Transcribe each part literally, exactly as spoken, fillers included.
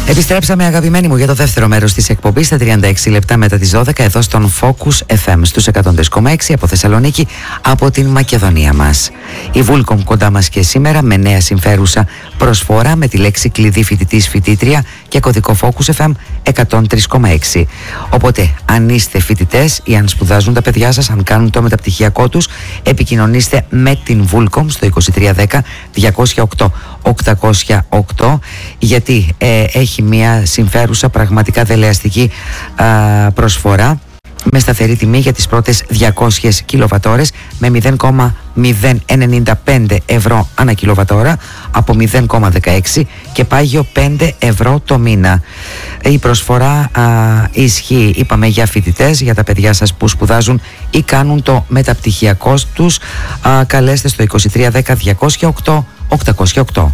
Επιστρέψαμε, αγαπημένοι μου, για το δεύτερο μέρος της εκπομπής στα τριάντα έξι λεπτά μετά τις δώδεκα εδώ στον Focus εφ εμ στους εκατόν τρία κόμμα έξι από Θεσσαλονίκη, από την Μακεδονία μας. Η Vulcom κοντά μας και σήμερα με νέα συμφέρουσα προσφορά με τη λέξη κλειδί φοιτητής φοιτήτρια και κωδικό Focus εφ εμ εκατόν τρία κόμμα έξι. Οπότε, αν είστε φοιτητές ή αν σπουδάζουν τα παιδιά σας, αν κάνουν το μεταπτυχιακό τους, επικοινωνήστε με την Vulcom στο είκοσι τρία δέκα διακόσια οκτώ οκτακόσια οκτώ, γιατί ε, έχει μια συμφέρουσα, πραγματικά δελεαστική α, προσφορά με σταθερή τιμή για τις πρώτες διακόσιες κιλοβατόρες με μηδέν κόμμα μηδέν ενενήντα πέντε ευρώ ανά κιλοβατόρα από μηδέν κόμμα δεκαέξι και πάγιο πέντε ευρώ το μήνα. Η προσφορά α, ισχύει, είπαμε, για φοιτητές, για τα παιδιά σας που σπουδάζουν ή κάνουν το μεταπτυχιακό τους. Α, καλέστε στο είκοσι τρία δέκα διακόσια οκτώ οκτακόσια οκτώ.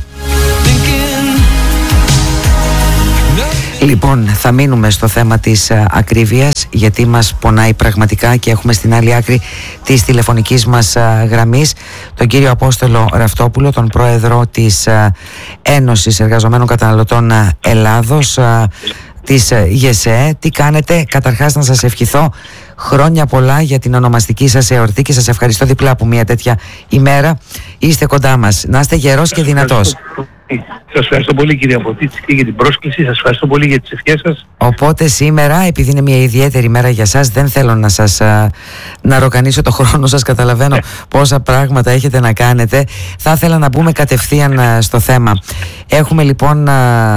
Λοιπόν, θα μείνουμε στο θέμα της α, ακρίβειας, γιατί μας πονάει πραγματικά και έχουμε στην άλλη άκρη της τηλεφωνικής μας α, γραμμής τον κύριο Απόστολο Ραφτόπουλο, τον πρόεδρο της α, Ένωσης Εργαζομένων Καταναλωτών α, Ελλάδος, α, της α, ΓΕΣΕ. Τι κάνετε? Καταρχάς να σας ευχηθώ χρόνια πολλά για την ονομαστική σας εορτή και σας ευχαριστώ διπλά που μια τέτοια ημέρα είστε κοντά μας. Να είστε γερός και δυνατός. Σας ευχαριστώ πολύ, κύριε Αποτίτση, και για την πρόσκληση. Σας ευχαριστώ πολύ για τις ευχές σας. Οπότε σήμερα, επειδή είναι μια ιδιαίτερη μέρα για σας, δεν θέλω να σας α, να ροκανίσω το χρόνο σας. Καταλαβαίνω πόσα πράγματα έχετε να κάνετε. Θα ήθελα να μπούμε κατευθείαν α, στο θέμα. Έχουμε λοιπόν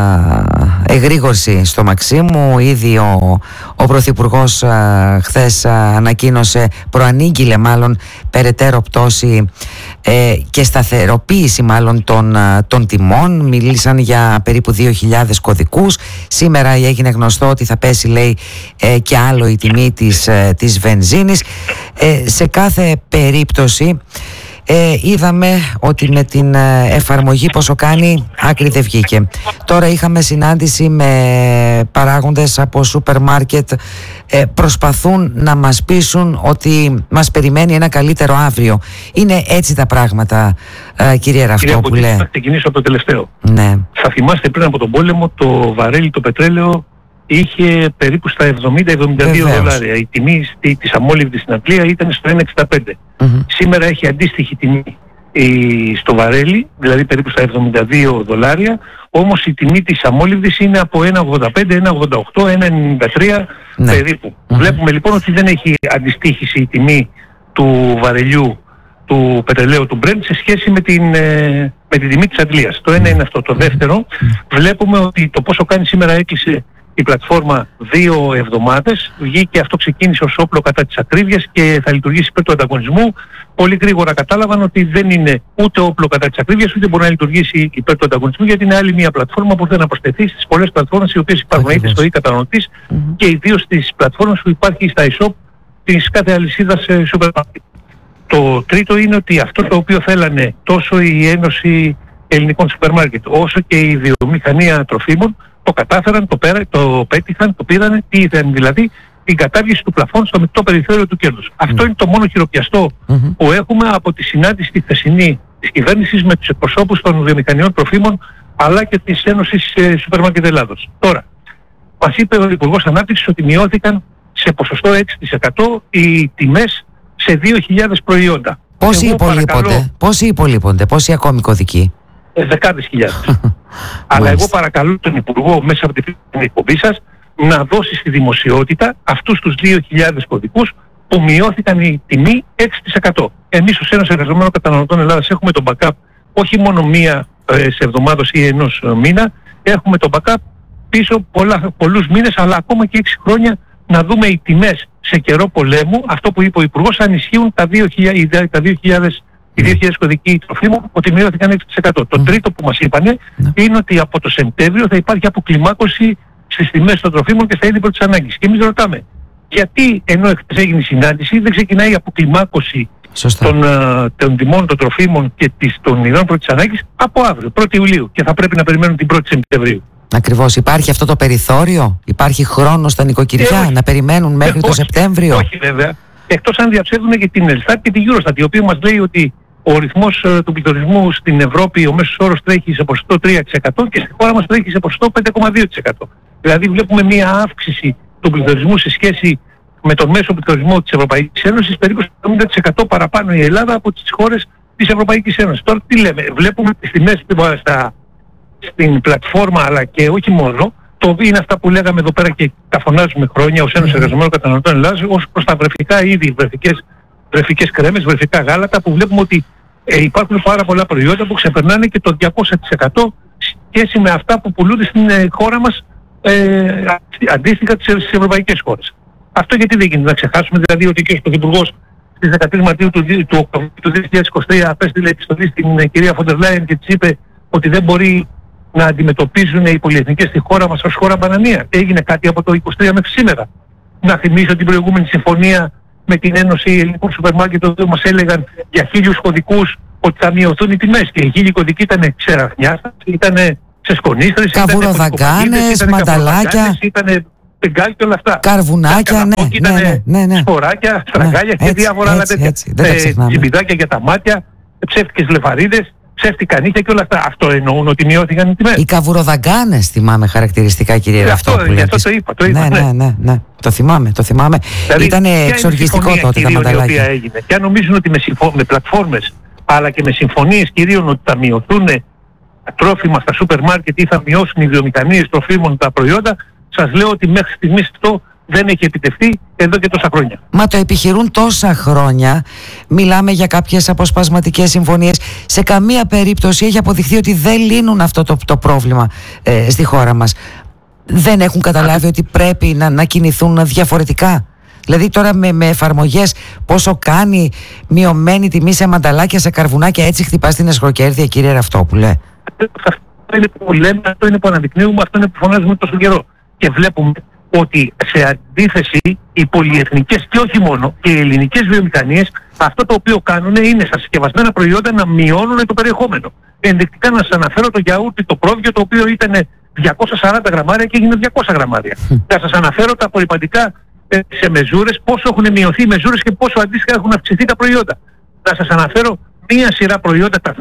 α, εγρήγορση στο Μαξίμου. Ήδη ο, ο Πρωθυπουργός α, χθες α, ανακοίνωσε, προανήγγειλε μάλλον, περαιτέρω πτώση ε, και σταθεροποίηση μάλλον των, α, των τιμών. Μίλησαν για περίπου δύο χιλιάδες κωδικούς. Σήμερα έγινε γνωστό ότι θα πέσει, λέει, ε, και άλλο η τιμή της, ε, της βενζίνης. Ε, σε κάθε περίπτωση ε, είδαμε ότι με την ε, εφαρμογή πόσο κάνει, άκρη δεν βγήκε. Τώρα είχαμε συνάντηση με παράγοντες από σούπερ μάρκετ, ε, προσπαθούν να μας πείσουν ότι μας περιμένει ένα καλύτερο αύριο. Είναι έτσι τα πράγματα, ε, κύριε Ραφτόπουλε? Κύριε, θα ξεκινήσω από το τελευταίο. Ναι. Θα θυμάστε, πριν από τον πόλεμο το βαρέλι, το πετρέλαιο είχε περίπου στα εβδομήντα εβδομήντα δύο δολάρια. Η τιμή της αμόλυβδης στην Αγγλία ήταν στο ένα εξήντα πέντε. Mm-hmm. Σήμερα έχει αντίστοιχη τιμή στο βαρέλι, δηλαδή περίπου στα εβδομήντα δύο δολάρια, όμως η τιμή της αμόλυβδης είναι από ένα ογδόντα πέντε, ένα ογδόντα οκτώ, ένα ενενήντα τρία ναι. περίπου. Mm-hmm. Βλέπουμε λοιπόν ότι δεν έχει αντιστοίχηση η τιμή του βαρελιού του πετρελαίου του Brent σε σχέση με την, με την τιμή της Αγγλίας. Το ένα είναι αυτό. Το δεύτερο, βλέπουμε ότι το πόσο κάνει σήμερα έκλεισε η πλατφόρμα δύο εβδομάδες. Βγήκε, αυτό ξεκίνησε ως όπλο κατά της ακρίβειας και θα λειτουργήσει υπέρ του ανταγωνισμού. Πολύ γρήγορα κατάλαβαν ότι δεν είναι ούτε όπλο κατά της ακρίβειας, ούτε μπορεί να λειτουργήσει υπέρ του ανταγωνισμού, γιατί είναι άλλη μια πλατφόρμα που δεν προσθεθεί στις πολλές πλατφόρμες οι οποίες υπάρχουν είτε στο e-καταναλωτής mm-hmm. και ιδίως στις πλατφόρμες που υπάρχει στα e-shop της κάθε αλυσίδας σούπερ μάρκετ. Το τρίτο είναι ότι αυτό το οποίο θέλανε τόσο η Ένωση Ελληνικών Σούπερ Μάρκετ όσο και η Βιομηχανία Τροφίμων το κατάφεραν, το, πέρα, το πέτυχαν, το πήρανε, τι ήθελαν δηλαδή, την κατάργηση του πλαφών στο μεικτό περιθώριο του κέρδους. Mm. Αυτό είναι το μόνο χειροπιαστό mm-hmm. που έχουμε από τη συνάντηση τη χθεσινή της κυβέρνησης με τους εκπροσώπους των βιομηχανιών τροφίμων αλλά και της Ένωσης ε, Σούπερ Μάρκετ Ελλάδος. Τώρα, μας είπε ο Υπουργός Ανάπτυξης ότι μειώθηκαν σε ποσοστό έξι τοις εκατό οι τιμές σε δύο χιλιάδες προϊόντα. Πόσοι υπολείπονται, παρακαλώ... πόσοι υπολείπονται, πόσοι ακόμη κωδικοί? Ε, δεκάδες χιλιάδες. Αλλά εγώ παρακαλώ τον Υπουργό μέσα από την εκπομπή σας να δώσει στη δημοσιότητα αυτούς τους δύο χιλιάδες κωδικούς που μειώθηκαν η τιμή έξι τοις εκατό. Εμείς ως Ένωση Εργαζομένων Καταναλωτών Ελλάδας έχουμε το backup όχι μόνο μία ε, σε εβδομάδος ή ενός ε, μήνα, έχουμε το backup πίσω πολλά, πολλούς μήνες, αλλά ακόμα και έξι χρόνια, να δούμε οι τιμές σε καιρό πολέμου, αυτό που είπε ο Υπουργός, αν ισχύουν τα δύο χιλιάδες, τα δύο χιλιάδες, οι δύο χιλιάδες κωδικοί τροφίμων, ότι μειώθηκαν έξι τοις εκατό. Mm. Το τρίτο που μας είπανε mm. είναι ότι από το Σεπτέμβριο θα υπάρχει αποκλιμάκωση στις τιμές των τροφίμων και θα είναι υπό τις ανάγκες. Και εμείς ρωτάμε, γιατί ενώ εχθές έγινε η συνάντηση δεν ξεκινάει η αποκλιμάκωση των, uh, των τιμών των τροφίμων και της, των ειδών προ τις ανάγκες από αύριο, πρώτη Ιουλίου, και θα πρέπει να περιμένουν την πρώτη Σεπτεμβρίου. Ακριβώς. Υπάρχει αυτό το περιθώριο, υπάρχει χρόνο στα νοικοκυριά ε, να περιμένουν μέχρι ε, το όχι, Σεπτέμβριο? Όχι βέβαια, εκτός αν διαψεύδουν και την Ελστάτ και την Eurostat, η οποία μας λέει ότι ο ρυθμός ε, του πληθωρισμού στην Ευρώπη, ο μέσος όρος τρέχει σε ποσοστό τρία τοις εκατό και στη χώρα μας τρέχει σε ποσοστό πέντε κόμμα δύο τοις εκατό. Δηλαδή βλέπουμε μια αύξηση του πληθωρισμού σε σχέση με τον μέσο πληθωρισμό της Ευρωπαϊκής Ένωσης περίπου στο εβδομήντα τοις εκατό παραπάνω η Ελλάδα από τις χώρες της Ευρωπαϊκής Ένωσης. Τώρα τι λέμε, βλέπουμε τις τιμές στα, στην πλατφόρμα αλλά και όχι μόνο, το οποίο είναι αυτά που λέγαμε εδώ πέρα και τα φωνάζουμε χρόνια ως Ένωση Εργαζομένων Καταναλωτών Ελλάδας, ως προς τα βρεφικά είδη, βρεφικές, βρεφικές κρέμες, βρεφικά γάλατα, που βλέπουμε ότι ε, υπάρχουν πάρα πολλά προϊόντα που ξεπερνάνε και το διακόσια τοις εκατό σχέση με αυτά που πουλούνται στην ε, χώρα μας ε, αντίστοιχα στις ευρωπαϊκές χώρες. Αυτό γιατί δεν γίνεται να ξεχάσουμε, δηλαδή ότι και ο Πρωθυπουργός στις δεκατρείς Μαρτίου του, του, του, του δύο χιλιάδες είκοσι τρία απέστειλε επιστολή στην ε, κυρία Φοντερ Λάιεν και της είπε ότι δεν μπορεί να αντιμετωπίζουν οι πολυεθνικές στη χώρα μας ως χώρα μπανανία. Έγινε κάτι από το είκοσι τρία μέχρι σήμερα. Να θυμίσω την προηγούμενη συμφωνία με την Ένωση Ελληνικών Σούπερ Μάρκετ, το οποίο μας έλεγαν για χίλιους κωδικούς ότι θα μειωθούν οι τιμές. Και οι χίλιοι κωδικοί ήταν ξεραχνιάς, ήταν ξεσκονίστρες, καβουροδαγκάνες, μανταλάκια, ήταν πεγκάλι και όλα αυτά. Καρβουνάκια, ναι, ναι, ναι, ναι, ναι. Σποράκια, στραγγάλια και διάφορα άλλα τέτοια. Τσιμπιδάκια για τα μάτια, ψεύτικες λεφαρίδες, ψεύτικα νύχια και όλα αυτά. Αυτό εννοούν ότι μειώθηκαν οι τιμές. Οι καβουροδαγκάνες θυμάμαι χαρακτηριστικά, κύριε Ραυτόπουλε. Αυτό, αυτό το είπα. Το είπα ναι, ναι, ναι, ναι. Το θυμάμαι, το θυμάμαι. Δηλαδή, ήταν εξοργιστικό τότε τα μανταλάκια. Έγινε. Και αν νομίζουν ότι με, συμφω... με πλατφόρμες αλλά και με συμφωνίες κυρίων ότι θα μειωθούν τα τρόφιμα στα σούπερ μάρκετ ή θα μειώσουν οι βιομηχανίες τροφίμων τα προϊόντα, σας λέω ότι μέχρι στιγμής αυτό δεν έχει επιτευχθεί εδώ και τόσα χρόνια. Μα το επιχειρούν τόσα χρόνια. Μιλάμε για κάποιες αποσπασματικές συμφωνίες. Σε καμία περίπτωση έχει αποδειχθεί ότι δεν λύνουν αυτό το, το πρόβλημα ε, στη χώρα μας. Δεν έχουν καταλάβει ότι πρέπει να, να κινηθούν διαφορετικά. Δηλαδή τώρα με, με εφαρμογές πόσο κάνει μειωμένη τιμή σε μανταλάκια, σε καρβουνάκια, έτσι χτυπάς την εσχροκέρδεια, κύριε Ραυτόπουλε. Αυτό είναι που λέμε, αυτό είναι που αναδεικνύουμε, αυτό είναι που φωνάζουμε τόσο καιρό. Και βλέπουμε ότι σε αντίθεση οι πολυεθνικές και όχι μόνο και οι ελληνικές βιομηχανίες αυτό το οποίο κάνουν είναι στα συσκευασμένα προϊόντα να μειώνουν το περιεχόμενο. Ενδεικτικά να σας αναφέρω το γιαούρτι, το πρόβιο, το οποίο ήταν διακόσια σαράντα γραμμάρια και έγινε διακόσια γραμμάρια. Θα σας αναφέρω τα απορριπαντικά σε μεζούρες, πόσο έχουν μειωθεί οι μεζούρες και πόσο αντίστοιχα έχουν αυξηθεί τα προϊόντα. Θα σας αναφέρω μία σειρά προϊόντα, τα,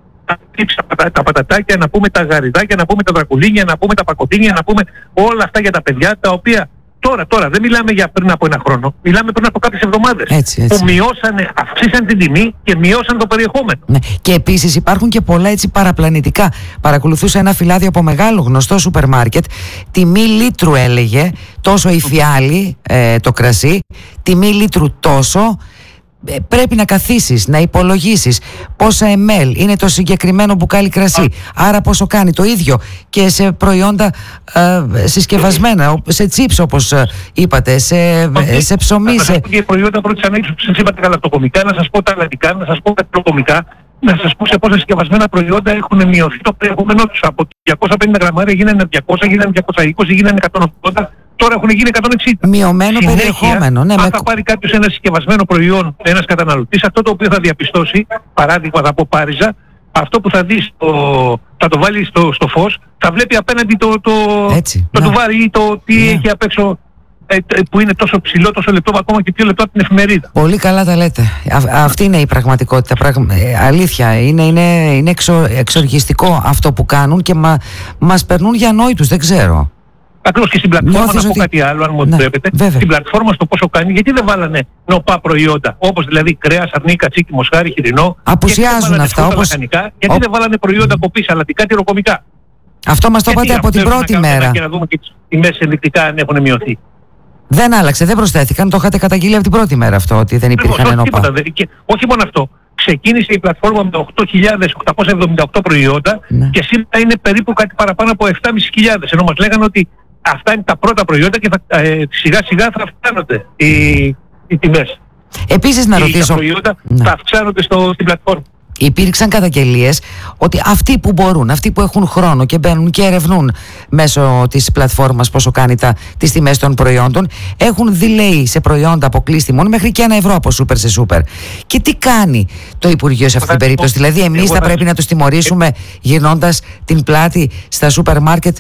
τα, τα πατατάκια, να πούμε τα γαριδάκια, να πούμε τα δρακουλίνια, να πούμε τα πακοτίνια, να πούμε όλα αυτά για τα παιδιά, τα οποία τώρα, τώρα δεν μιλάμε για πριν από ένα χρόνο, μιλάμε πριν από κάποιες εβδομάδες. Έτσι, έτσι. Που μειώσανε, αυξήσαν την τιμή και μειώσαν το περιεχόμενο. Ναι. Και επίσης υπάρχουν και πολλά έτσι παραπλανητικά. Παρακολουθούσα ένα φυλάδιο από μεγάλο γνωστό σούπερ μάρκετ. Τιμή λίτρου έλεγε, τόσο η φιάλη, ε, το κρασί, τιμή λίτρου τόσο. Πρέπει να καθίσεις, να υπολογίσεις πόσα εμ ελ είναι το συγκεκριμένο μπουκάλι κρασί, άρα πόσο κάνει. Το ίδιο και σε προϊόντα ε, συσκευασμένα, σε τσίπς όπως ε, είπατε, σε, okay. σε ψωμί. Να σας πω και προϊόντα πρώτης ανάγκης που σας είπατε γαλακτοκομικά, να σας πω τα αλλαντικά, να σας πω τα τροκομικά, να σας πω σε πόσα συσκευασμένα προϊόντα έχουν μειωθεί το περιεχόμενό τους. Από διακόσια πενήντα γραμμάρια γίνανε διακόσια, γίνανε διακόσια είκοσι, γίνανε εκατόν ογδόντα. Τώρα έχουν γίνει εκατόν εξήντα. Μειωμένο συνέχεια, περιεχόμενο. Ναι, αν με... θα πάρει κάποιος ένα συσκευασμένο προϊόν, ένας καταναλωτής, αυτό το οποίο θα διαπιστώσει, παράδειγμα θα πω Πάριζα, αυτό που θα δει, στο, θα το βάλει στο, στο φως, θα βλέπει απέναντι το, το, Έτσι, το ναι. τουβάρι ή το τι ναι. έχει απ' έξω, ε, που είναι τόσο ψηλό, τόσο λεπτό, ακόμα και πιο λεπτό από την εφημερίδα. Πολύ καλά τα λέτε. Α, αυτή είναι η πραγματικότητα. Πραγμα... Ε, αλήθεια. Είναι, είναι, είναι εξο, εξοργιστικό αυτό που κάνουν και μα, μας περνούν για νόητους. Δεν ξέρω. Ακριβώς, και στην πλατφόρμα Νιώθεις να πω ότι... κάτι άλλο, αν μου ναι, επιτρέπετε. βέβαια. Στην πλατφόρμα στο πόσο κάνει, γιατί δεν βάλανε νοπά προϊόντα, όπως δηλαδή κρέας, αρνί, κατσίκι, μοσχάρι, χοιρινό. Απουσιάζουν αυτά. Όπως... Λαχανικά, γιατί Ο... δεν βάλανε προϊόντα mm. κοπής, αλατικά, τυροκομικά. Αυτό μας το είπατε από την πρώτη να μέρα. Και να δούμε και τις τιμές ενδεικτικά αν έχουν μειωθεί. Δεν άλλαξε, δεν προσθέθηκαν. Το είχατε καταγγείλει από την πρώτη μέρα αυτό, ότι δεν υπήρχαν νοπά. Όχι μόνο αυτό. Ξεκίνησε η πλατφόρμα με οκτώ χιλιάδες οκτακόσια εβδομήντα οκτώ προϊόντα ναι. και σήμερα είναι περίπου κάτι παραπάνω από επτά χιλιάδες πεντακόσια. Ενώ μας λέγανε ότι αυτά είναι τα πρώτα προϊόντα και θα, ε, σιγά σιγά θα αυξάνονται οι, οι τιμές. Επίσης να ρωτήσω... Τα προϊόντα ναι. θα αυξάνονται στο, στην πλατφόρμα. Υπήρξαν καταγγελίες ότι αυτοί που μπορούν, αυτοί που έχουν χρόνο και μπαίνουν και ερευνούν μέσω της πλατφόρμας πόσο κάνει τα, τις τιμές των προϊόντων, έχουν delay σε προϊόντα αποκλείσει τιμών μέχρι και ένα ευρώ από σούπερ σε σούπερ. Και τι κάνει το Υπουργείο σε αυτή την περίπτωση? Δηλαδή εμείς θα πρέπει να τους τιμωρήσουμε γυρνώντας την πλάτη στα σούπερ μάρκετ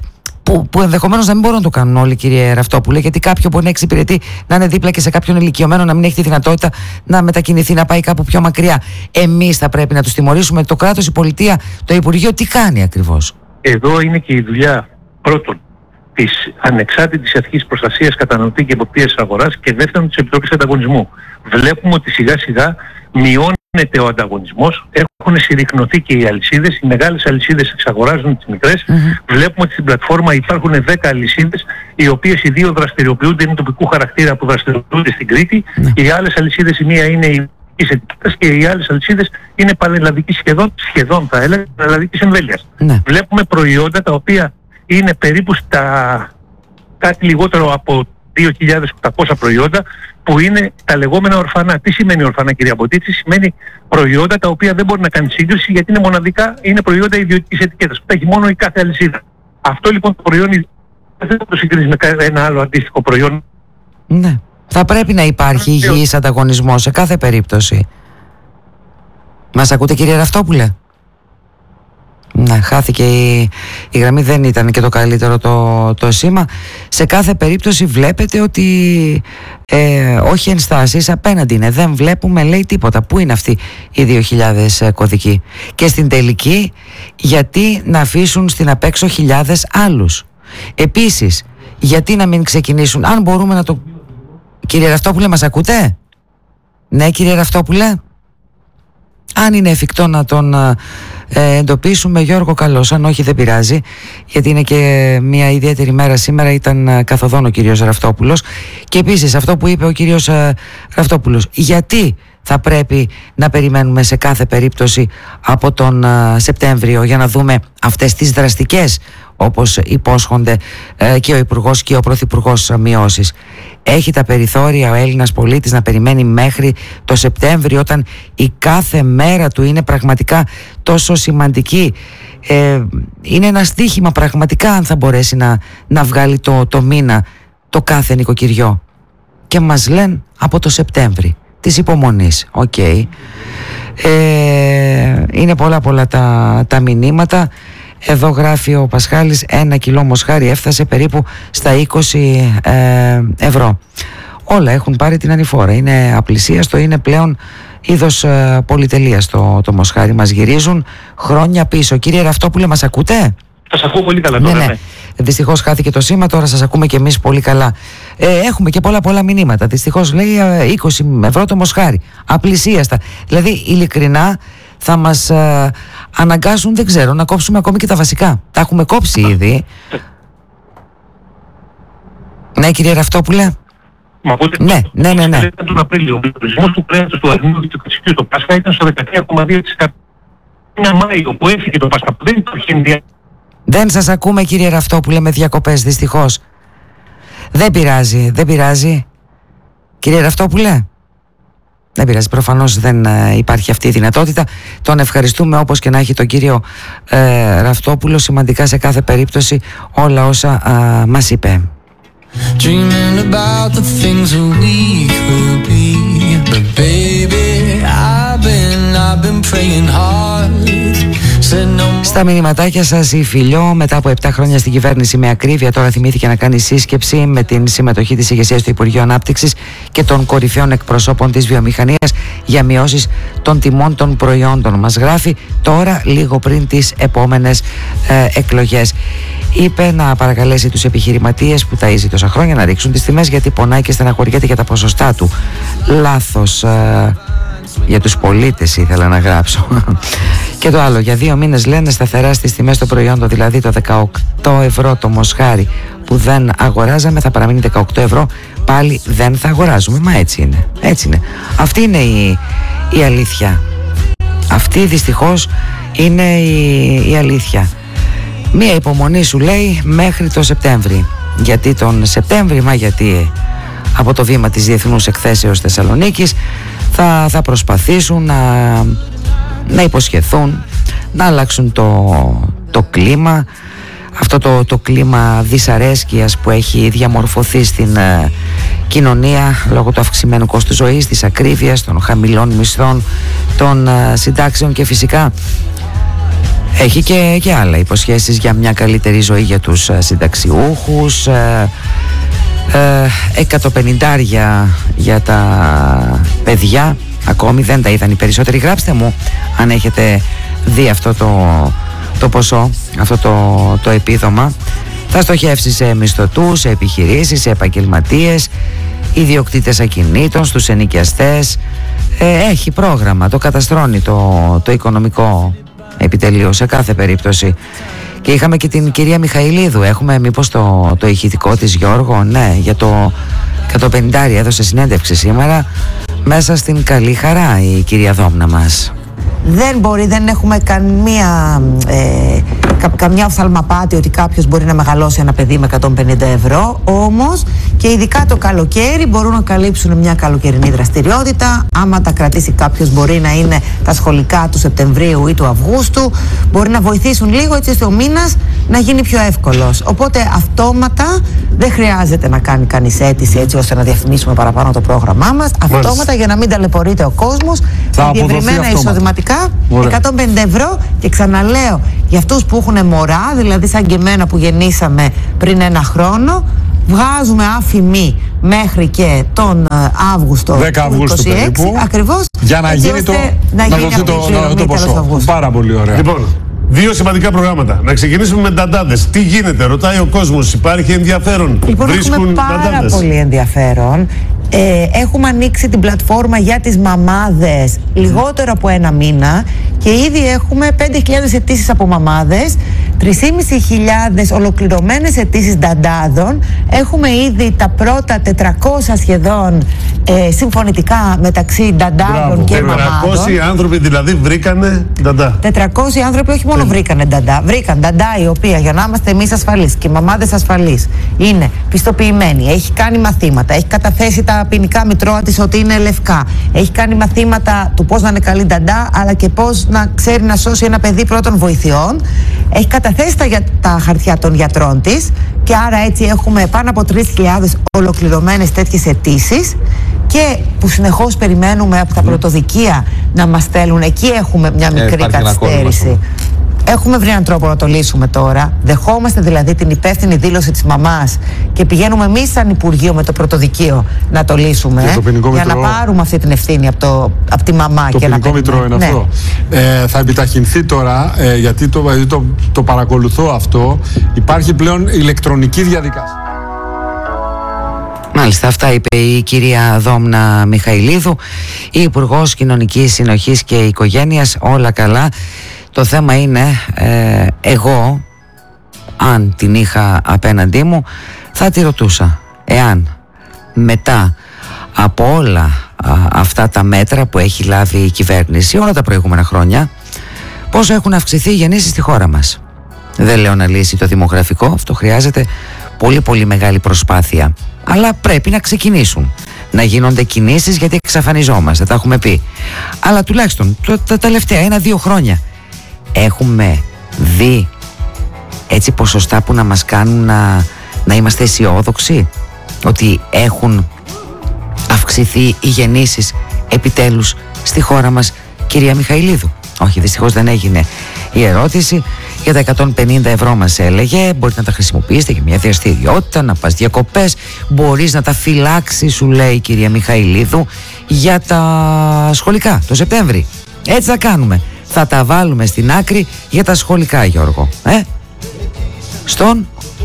που, που ενδεχομένως να μην μπορούν να το κάνουν όλοι, κύριε Ραυτόπουλε, γιατί κάποιο μπορεί να εξυπηρετεί, να είναι δίπλα και σε κάποιον ηλικιωμένο, να μην έχει τη δυνατότητα να μετακινηθεί, να πάει κάπου πιο μακριά. Εμείς θα πρέπει να τους τιμωρήσουμε, το κράτος, η πολιτεία, το Υπουργείο, τι κάνει ακριβώς? Εδώ είναι και η δουλειά πρώτον της ανεξάρτητης αρχής προστασίας καταναλωτή και εποπτείας της αγοράς και δεύτερον της Επιτροπής Ανταγωνισμού. Βλέπουμε ότι σιγά σιγά μειώνεται ο ανταγωνισμός, έχουν συρρυκνωθεί και οι αλυσίδες, οι μεγάλες αλυσίδες εξαγοράζουν τις μικρές. Mm-hmm. Βλέπουμε ότι στην πλατφόρμα υπάρχουν δέκα αλυσίδες, οι οποίες οι δύο δραστηριοποιούνται, είναι τοπικού χαρακτήρα που δραστηριοποιούνται στην Κρήτη. Mm-hmm. Οι άλλες αλυσίδες, η μία είναι η και οι άλλες αλυσίδες είναι πανελλαδικής σχεδόν, σχεδόν θα έλεγα, πανελλαδικής εμβέλειας. Ναι. Βλέπουμε προϊόντα τα οποία είναι περίπου στα κάτι λιγότερο από δύο χιλιάδες οκτακόσια προϊόντα που είναι τα λεγόμενα ορφανά. Τι σημαίνει ορφανά, κυρία Μποτίτση? Σημαίνει προϊόντα τα οποία δεν μπορεί να κάνει σύγκριση γιατί είναι μοναδικά, είναι προϊόντα ιδιωτικής ετικέτας που τα έχει μόνο η κάθε αλυσίδα. Αυτό λοιπόν το προϊόν δεν θα το συγκρίνει με ένα άλλο αντίστοιχο προϊόν. Ναι. Θα πρέπει να υπάρχει υγιής ανταγωνισμός σε κάθε περίπτωση. Μας ακούτε, κύριε Ραυτόπουλε? Ναι, χάθηκε η, η γραμμή, δεν ήταν και το καλύτερο το, το σήμα. Σε κάθε περίπτωση βλέπετε ότι ε, όχι ενστάσεις, απέναντι είναι. Δεν βλέπουμε, λέει, τίποτα. Πού είναι αυτοί οι δύο χιλιάδες κωδικοί? Και στην τελική, γιατί να αφήσουν στην απέξω χιλιάδες άλλους? Επίσης, γιατί να μην ξεκινήσουν, αν μπορούμε να το... Κύριε Ραυτόπουλε, μας ακούτε? Ναι, κύριε Ραυτόπουλε. Αν είναι εφικτό να τον ε, εντοπίσουμε, Γιώργο, καλώς. Αν όχι, δεν πειράζει, γιατί είναι και μια ιδιαίτερη μέρα σήμερα. Ήταν καθοδόν ο κύριος Ραυτόπουλος. Και επίσης αυτό που είπε ο κύριος ε, Ραυτόπουλος, γιατί θα πρέπει να περιμένουμε σε κάθε περίπτωση από τον ε, Σεπτέμβριο για να δούμε αυτές τις δραστικές, όπως υπόσχονται ε, και ο Υπουργός και ο Πρωθυπουργός, μειώσεις? Έχει τα περιθώρια ο Έλληνας πολίτης να περιμένει μέχρι το Σεπτέμβριο, όταν η κάθε μέρα του είναι πραγματικά τόσο σημαντική? Ε, είναι ένα στοίχημα πραγματικά αν θα μπορέσει να, να βγάλει το, το μήνα το κάθε νοικοκυριό. Και μας λένε από το Σεπτέμβρη της υπομονής. Οκ. Okay. Ε, είναι πολλά πολλά τα, τα μηνύματα. Εδώ γράφει ο Πασχάλης, ένα κιλό μοσχάρι έφτασε περίπου στα είκοσι ε, ευρώ. Όλα έχουν πάρει την ανηφόρα. Είναι απλησίαστο, είναι πλέον είδος ε, πολυτελείας το, το μοσχάρι. Μας γυρίζουν χρόνια πίσω. Κύριε Ραυτόπουλε, μας ακούτε? Σας ακούω πολύ καλά τώρα, ναι. ναι. Δυστυχώς χάθηκε το σήμα, τώρα σας ακούμε και εμείς πολύ καλά. Ε, έχουμε και πολλά πολλά μηνύματα. Δυστυχώς λέει είκοσι ευρώ το μοσχάρι. Απλησίαστα. Δηλαδή, ειλικρινά, θα μας ε, αναγκάσουν, δεν ξέρω, να κόψουμε ακόμη και τα βασικά. Τα έχουμε κόψει ήδη. Ναι, κύριε Ραυτόπουλε. Μα ακούτε? Ναι, ναι, ναι, ναι. Τον Απρίλιο, ο πληθωρισμός του κρέατος του Αρνίου και του Κασιφιού στο Πάσχα ήταν στο δεκατρία κόμμα δύο τοις εκατό. Είναι Μάιο που έφυγε το Πάσχα, που δεν υπάρχει ενδια... Δεν σας ακούμε, κύριε Ραυτόπουλε, με διακοπές, δυστυχώς. Δεν πειράζει, δεν πειράζει. Κύριε Ραυτόπουλε. Δεν πειράζει, προφανώς δεν ε, υπάρχει αυτή η δυνατότητα. Τον ευχαριστούμε, όπως και να έχει τον κύριο ε, Ραυτόπουλο, σημαντικά σε κάθε περίπτωση όλα όσα ε, μας είπε. Dreaming about the things that we could be, but baby, I've been, I've been praying hard. Στα μηνυματάκια σας, η Φιλιό μετά από επτά χρόνια στην κυβέρνηση με ακρίβεια τώρα θυμήθηκε να κάνει σύσκεψη με την συμμετοχή της ηγεσίας του Υπουργείου Ανάπτυξης και των κορυφαίων εκπροσώπων της βιομηχανίας για μειώσεις των τιμών των προϊόντων. Μας γράφει τώρα, λίγο πριν τις επόμενες ε, εκλογές. Είπε να παρακαλέσει τους επιχειρηματίες που ταΐζει τόσα χρόνια να ρίξουν τις τιμές, γιατί πονάει και στεναχωριέται για τα ποσοστά του. Λάθος. Ε, για τους πολίτες ήθελα να γράψω. Και το άλλο, για δύο μήνες λένε σταθερά στις τιμές των προϊόντων, δηλαδή το δεκαοκτώ ευρώ το μοσχάρι που δεν αγοράζαμε θα παραμείνει δεκαοκτώ ευρώ, πάλι δεν θα αγοράζουμε. Μα έτσι είναι, έτσι είναι. Αυτή είναι η, η αλήθεια. Αυτή δυστυχώς είναι η, η αλήθεια. Μία υπομονή, σου λέει, μέχρι το Σεπτέμβρη. Γιατί τον Σεπτέμβρη? Μα γιατί από το βήμα της Διεθνούς Εκθέσεως Θεσσαλονίκης θα, θα προσπαθήσουν να, να υποσχεθούν να αλλάξουν το, το κλίμα, αυτό το, το κλίμα δυσαρέσκειας που έχει διαμορφωθεί στην ε, κοινωνία λόγω του αυξημένου κόστου ζωής, της ακρίβειας, των χαμηλών μισθών, των ε, συντάξεων και φυσικά Έχει και, και άλλα υποσχέσεις για μια καλύτερη ζωή για τους συνταξιούχους, ε, ε, εκατοπενηντάρια για τα παιδιά. Ακόμη δεν τα είδαν οι περισσότεροι. Γράψτε μου αν έχετε δει αυτό το, το ποσό, αυτό το, το επίδομα. Θα στοχεύσει σε μισθωτούς, σε επιχειρήσεις, σε επαγγελματίες, ιδιοκτήτες ακινήτων, στους ενοικιαστές. ε, Έχει πρόγραμμα, το καταστρώνει το, το οικονομικό επιτελείο σε κάθε περίπτωση. Και είχαμε και την κυρία Μιχαηλίδου. Έχουμε μήπως το, το ηχητικό της, Γιώργο? Ναι, για το εκατοπενηντάρια έδωσε συνέντευξη σήμερα μέσα στην Καλή Χαρά η κυρία Δόμνα μας. Δεν μπορεί, δεν έχουμε καμία, ε, κα, καμιά οφθαλμαπάτη ότι κάποιος μπορεί να μεγαλώσει ένα παιδί με εκατόν πενήντα ευρώ. Όμως και ειδικά το καλοκαίρι μπορούν να καλύψουν μια καλοκαιρινή δραστηριότητα. Άμα τα κρατήσει κάποιος, μπορεί να είναι τα σχολικά του Σεπτεμβρίου ή του Αυγούστου. Μπορεί να βοηθήσουν λίγο έτσι ώστε ο μήνας να γίνει πιο εύκολος. Οπότε αυτόματα δεν χρειάζεται να κάνει κανείς αίτηση έτσι ώστε να διαφημίσουμε παραπάνω το πρόγραμμά μας. Αυτόματα, Μάλιστα. για να μην ταλαιπωρείται ο κόσμος, με διευρυμένα εισοδηματικά εκατόν πενήντα ευρώ. Και ξαναλέω, για αυτούς που έχουν μωρά, δηλαδή σαν και εμένα που γεννήσαμε πριν ένα χρόνο, βγάζουμε άφημη μέχρι και τον Αύγουστο δέκα Αυγούστου περίπου, ακριβώς, για να γίνει το, να να δοθεί το, το, το ποσό. Πάρα πολύ ωραία. Λοιπόν, δύο σημαντικά προγράμματα. Να ξεκινήσουμε με νταντάδες. Τι γίνεται, ρωτάει ο κόσμος, υπάρχει ενδιαφέρον? Λοιπόν, Βρίσκουν έχουμε πάρα νταντάδες. πολύ ενδιαφέρον. Ε, έχουμε ανοίξει την πλατφόρμα για τις μαμάδες λιγότερο από ένα μήνα και ήδη έχουμε πέντε χιλιάδες αιτήσεις από μαμάδες, τρεις χιλιάδες πεντακόσιες ολοκληρωμένες αιτήσεις νταντάδων. Έχουμε ήδη τα πρώτα τετρακόσια σχεδόν ε, συμφωνητικά μεταξύ νταντάδων και μαμάδων. τετρακόσιοι άνθρωποι δηλαδή βρήκανε νταντά. τετρακόσιοι άνθρωποι όχι μόνο βρήκανε νταντά, βρήκαν νταντά η οποία, για να είμαστε εμείς ασφαλείς και οι μαμάδες ασφαλείς, είναι πιστοποιημένη, έχει κάνει μαθήματα, έχει καταθέσει τα ποινικά μητρώα της ότι είναι λευκά, έχει κάνει μαθήματα του πώς να είναι καλή νταντά, αλλά και πώς να ξέρει να σώσει ένα παιδί πρώτων βοηθειών, έχει καταθέσει τα, τα χαρτιά των γιατρών της και άρα έτσι έχουμε πάνω από τρεις χιλιάδες ολοκληρωμένες τέτοιες αιτήσεις και που συνεχώς περιμένουμε από τα πρωτοδικεία να μας στέλνουν. Εκεί έχουμε μια μικρή ε, καθυστέρηση. Έχουμε βρει έναν τρόπο να το λύσουμε τώρα. Δεχόμαστε δηλαδή την υπεύθυνη δήλωση της μαμάς και πηγαίνουμε εμείς σαν Υπουργείο με το πρωτοδικείο να το λύσουμε. Για, το για μητρό, να πάρουμε αυτή την ευθύνη από, το, από τη μαμά. Το και ποινικό να μητρό είναι ναι. αυτό. Ε, θα επιταχυνθεί τώρα, ε, γιατί, το, γιατί το, το παρακολουθώ αυτό. Υπάρχει πλέον ηλεκτρονική διαδικασία. Μάλιστα, αυτά είπε η κυρία Δόμνα Μιχαηλίδου, η Υπουργός Κοινωνικής Συνοχής και Οικογένειας. Όλα καλά. Το θέμα είναι, ε, εγώ, αν την είχα απέναντί μου, θα τη ρωτούσα εάν μετά από όλα α, αυτά τα μέτρα που έχει λάβει η κυβέρνηση όλα τα προηγούμενα χρόνια, πόσο έχουν αυξηθεί οι γεννήσεις στη χώρα μας. Δεν λέω να λύσει το δημογραφικό, αυτό χρειάζεται πολύ πολύ μεγάλη προσπάθεια, αλλά πρέπει να ξεκινήσουν να γίνονται κινήσεις, γιατί εξαφανιζόμαστε, τα έχουμε πει. Αλλά τουλάχιστον το, τα τελευταία ένα-δύο χρόνια έχουμε δει έτσι ποσοστά που να μας κάνουν να, να είμαστε αισιόδοξοι ότι έχουν αυξηθεί οι γεννήσεις επιτέλους στη χώρα μας, κυρία Μιχαηλίδου? Όχι, δυστυχώς δεν έγινε η ερώτηση. Για τα εκατόν πενήντα ευρώ μας έλεγε, μπορείτε να τα χρησιμοποιήσετε για μια δραστηριότητα, να πας διακοπές, μπορείς να τα φυλάξεις, σου λέει η κυρία Μιχαηλίδου, για τα σχολικά το Σεπτέμβρη. Έτσι θα κάνουμε. Θα τα βάλουμε στην άκρη για τα σχολικά, Γιώργο. Ε? Στον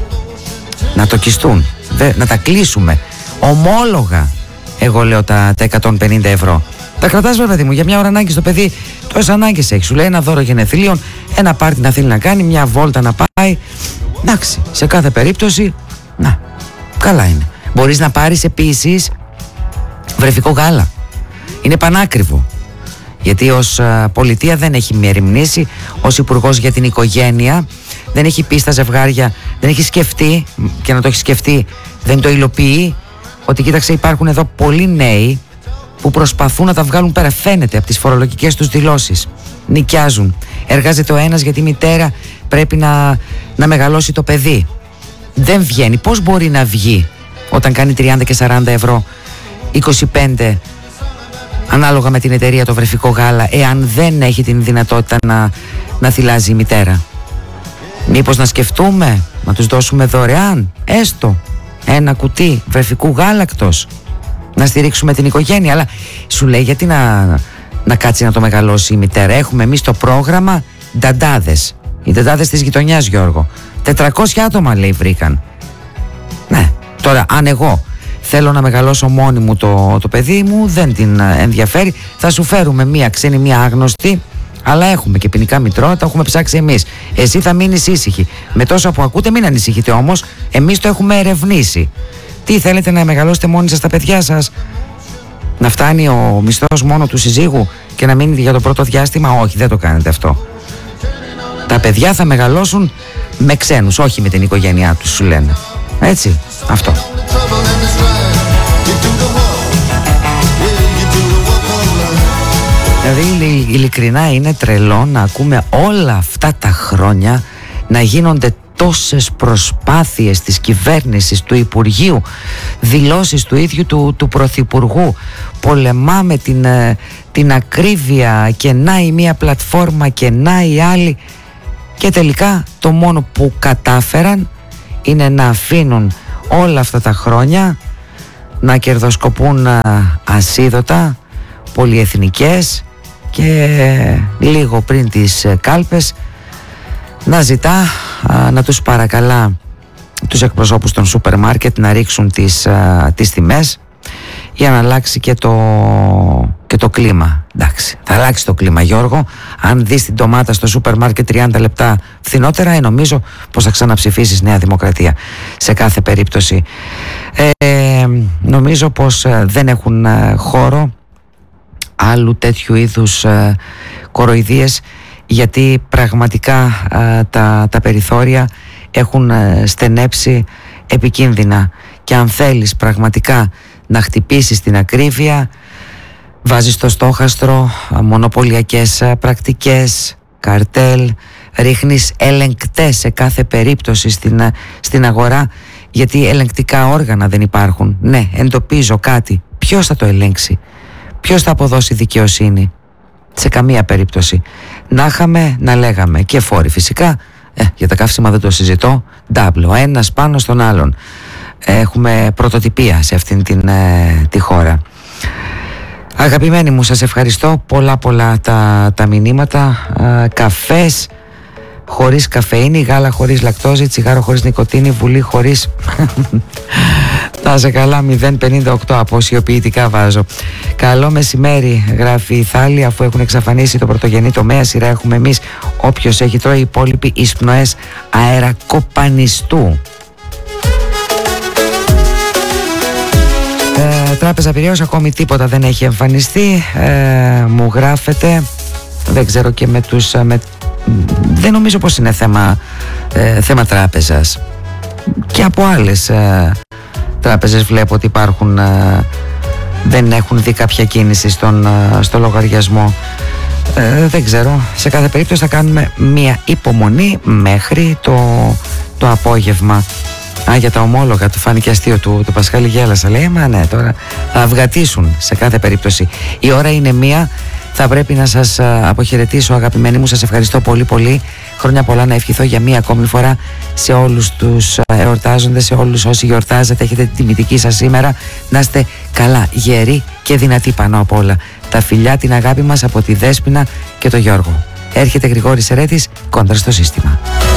να το κιστούν, δε, να τα κλείσουμε ομόλογα. Εγώ λέω τα, τα εκατόν πενήντα ευρώ. Τα κρατάς, βέβαια, παιδί μου, για μια ώρα ανάγκη στο παιδί. Τόσες ανάγκες έχει. Σου λέει ένα δώρο γενεθλίων, ένα πάρτι να θέλει να κάνει, μια βόλτα να πάει. Εντάξει, σε κάθε περίπτωση, να, καλά είναι. Μπορείς να πάρεις επίσης βρεφικό γάλα. Είναι πανάκριβο. Γιατί ως α, πολιτεία δεν έχει μεριμνήσει, ως Υπουργός για την Οικογένεια δεν έχει πει στα ζευγάρια, δεν έχει σκεφτεί, και να το έχει σκεφτεί δεν το υλοποιεί, ότι κοίταξε, υπάρχουν εδώ πολλοί νέοι που προσπαθούν να τα βγάλουν πέρα, φαίνεται από τις φορολογικές τους δηλώσεις. Νοικιάζουν. Εργάζεται ο ένας γιατί η μητέρα πρέπει να, να μεγαλώσει το παιδί. Δεν βγαίνει. Πώς μπορεί να βγει όταν κάνει τριάντα και σαράντα ευρώ, είκοσι πέντε ανάλογα με την εταιρεία, το βρεφικό γάλα, εάν δεν έχει την δυνατότητα να, να θυλάζει η μητέρα? Μήπως να σκεφτούμε να τους δώσουμε δωρεάν έστω ένα κουτί βρεφικού γάλακτος, να στηρίξουμε την οικογένεια? Αλλά σου λέει, γιατί να, να κάτσει να το μεγαλώσει η μητέρα? Έχουμε εμείς το πρόγραμμα νταντάδες, οι νταντάδες της γειτονιάς, Γιώργο. τετρακόσια άτομα, λέει, βρήκαν. Ναι, τώρα αν εγώ θέλω να μεγαλώσω μόνη μου το, το παιδί μου, δεν την ενδιαφέρει, θα σου φέρουμε μία ξένη, μία άγνωστη, αλλά έχουμε και ποινικά μητρότητα, έχουμε ψάξει εμείς. Εσύ θα μείνεις ήσυχη. Με τόσο που ακούτε, μην ανησυχείτε όμως, εμείς το έχουμε ερευνήσει. Τι θέλετε, να μεγαλώσετε μόνοι σας τα παιδιά σας? Να φτάνει ο μισθός μόνο του συζύγου και να μείνει για το πρώτο διάστημα? Όχι, δεν το κάνετε αυτό. Τα παιδιά θα μεγαλώσουν με ξένους, όχι με την οικογένειά τους, σου λένε. Έτσι, αυτό. Δηλαδή ειλικρινά είναι τρελό να ακούμε όλα αυτά τα χρόνια να γίνονται τόσες προσπάθειες της κυβέρνησης, του Υπουργείου, δηλώσεις του ίδιου του, του Πρωθυπουργού. Πολεμάμε την, την ακρίβεια και να η μία πλατφόρμα και να η άλλη, και τελικά το μόνο που κατάφεραν είναι να αφήνουν όλα αυτά τα χρόνια να κερδοσκοπούν ασίδωτα πολυεθνικές και λίγο πριν τις κάλπες να ζητά, να τους παρακαλά τους εκπροσώπους των σούπερ μάρκετ να ρίξουν τις, τις τιμές για να αλλάξει και το, και το κλίμα. Εντάξει, θα αλλάξει το κλίμα, Γιώργο. Αν δεις την ντομάτα στο σούπερ μάρκετ τριάντα λεπτά φθηνότερα, ε, νομίζω πως θα ξαναψηφίσεις Νέα Δημοκρατία σε κάθε περίπτωση. Ε, νομίζω πως ε, δεν έχουν ε, χώρο άλλου τέτοιου είδους ε, κοροϊδίες, γιατί πραγματικά ε, τα, τα περιθώρια έχουν ε, στενέψει επικίνδυνα, και αν θέλεις πραγματικά να χτυπήσεις την ακρίβεια, βάζεις στο στόχαστρο μονοπωλιακές πρακτικές, καρτέλ, ρίχνεις ελεγκτές σε κάθε περίπτωση στην, στην αγορά, γιατί ελεγκτικά όργανα δεν υπάρχουν. Ναι, εντοπίζω κάτι, ποιος θα το ελέγξει? Ποιος θα αποδώσει δικαιοσύνη? Σε καμία περίπτωση. Να είχαμε να λέγαμε και φόροι φυσικά, ε, για τα καύσιμα δεν το συζητώ, ντάμπλο, ο ένας πάνω στον άλλον. Έχουμε πρωτοτυπία σε αυτήν την ε, τη χώρα. Αγαπημένοι μου, σας ευχαριστώ πολλά πολλά τα, τα μηνύματα. ε, Καφές χωρίς καφεΐνη, γάλα χωρίς λακτόζη, τσιγάρο χωρίς νικοτίνη, βουλή χωρίς... Να σε καλά, μηδέν πενήντα οκτώ αποσιοποιητικά βάζω. Καλό μεσημέρι, γράφει η Θάλη, αφού έχουν εξαφανίσει το πρωτογενή τομέα, σειρά έχουμε εμείς. Όποιος έχει τρώει, οι υπόλοιποι εισπνοές αερακοπανιστού. Ε, Τράπεζα Πειραιώς, ακόμη τίποτα δεν έχει εμφανιστεί, ε, μου γράφετε. Δεν ξέρω και με τους με, δεν νομίζω πως είναι θέμα, ε, θέμα τράπεζας. Και από άλλες ε, τράπεζες βλέπω ότι υπάρχουν, ε, δεν έχουν δει κάποια κίνηση στον, ε, στο λογαριασμό. ε, Δεν ξέρω, σε κάθε περίπτωση θα κάνουμε μία υπομονή μέχρι το, το απόγευμα. Α, για τα ομόλογα του φάνηκε αστείο του, του Πασχάλη, γέλασα. Λέει, μα ναι, τώρα θα αυγατήσουν σε κάθε περίπτωση. Η ώρα είναι μία. Θα πρέπει να σας αποχαιρετήσω, αγαπημένοι μου. Σας ευχαριστώ πολύ πολύ. Χρόνια πολλά να ευχηθώ για μία ακόμη φορά σε όλους τους εορτάζοντες, σε όλους όσοι γιορτάζετε, έχετε την τιμητική σας σήμερα. Να είστε καλά, γεροί και δυνατοί πάνω απ' όλα. Τα φιλιά, την αγάπη μας από τη Δέσποινα και τον Γιώργο. Έρχεται Γρηγόρης Ερέτης, Κόντρα στο σύστημα.